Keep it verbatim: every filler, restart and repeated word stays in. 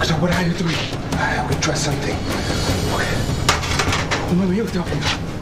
So what are you doing? I will try something. Okay. 我们没有掉粉的。